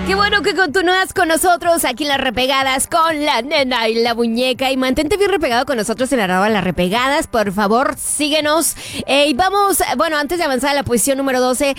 Qué bueno que continúas con nosotros aquí en Las Repegadas con la nena y la muñeca. Y mantente bien repegado con nosotros en @Las Repegadas. Por favor, síguenos. Y vamos, bueno, antes de avanzar a la posición número 12,